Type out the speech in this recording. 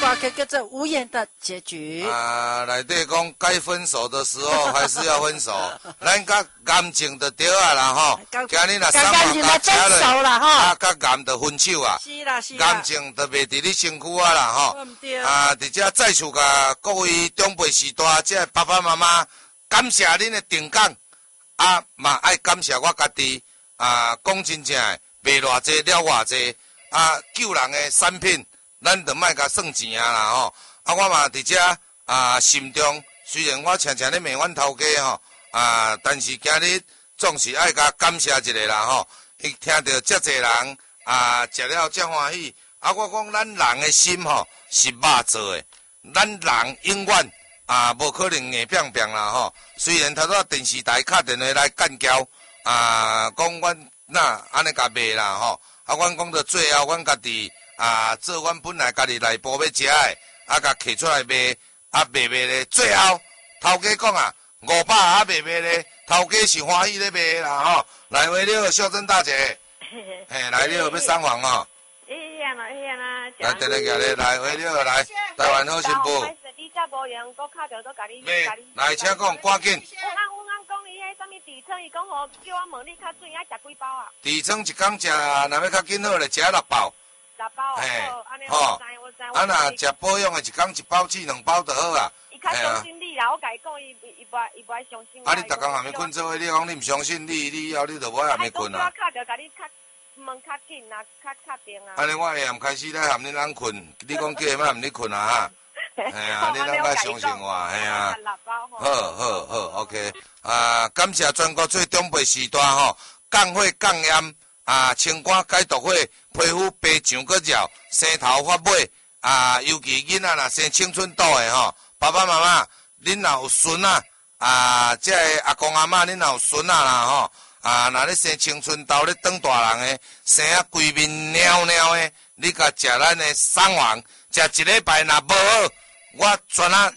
歌曲叫做《无言的结局》。 内底讲该分手的时候还是要分手，咱甲感情就对啊啦吼。今日若上网甲车了，甲感就分手啊。 是啦是啦。 感情就袂伫你身躯啊啦吼。伫遮再次甲各位长辈时代，即爸爸妈妈，感谢恁的定岗，嘛爱感谢我家己。讲真正的，卖偌济了偌济，救人的产品，咱就莫甲算钱啊啦吼。我嘛伫遮心中，虽然我常常咧骂阮头家吼，但是今日总是爱甲感谢一下啦吼。伊听到遮济人食了遮欢喜，我讲咱人的心吼是肉做的，咱人永远无可能硬拼拼啦吼。虽然头仔电视台敲电话来干交。讲阮安尼甲卖啦吼，阮讲到最后，阮家己做阮本来家己内部要食的，甲摕出来卖，卖咧，最后头家讲500卖咧，头家是欢喜咧卖啦吼。来回了，秀珍大姐，嘿，来了要上网哦。来，等下行咧，来回了来，台湾好新妇。来，请讲，赶紧。 什么底层？伊讲吼，叫我问你较水爱食几包啊？ 底层一工食，若要较紧好咧，食6包。 6包， 好，我知。若食保养的，一工1包至2包就好啊。 伊较相信你啦，我甲伊讲，伊不爱相信我。 你逐工还没困做伙，你讲你唔相信你以后你就无还没困啊。 我敲着甲你问较紧啊，较定啊。 安尼我下暗开始咧含恁人困，你讲叫下暗你困啊哈。你咱该相信我，好 ，OK， 感谢全国最长辈时代吼，降火降炎清肝解毒火，皮肤白上个绕，生头发尾尤其囡仔若生青春痘的吼，爸爸妈妈，恁若有孙即个阿公阿嬷，恁若有孙啦吼，若咧生青春痘咧长大人的，生规面尿尿的，你甲食咱的送丸，食1礼拜若无好。我全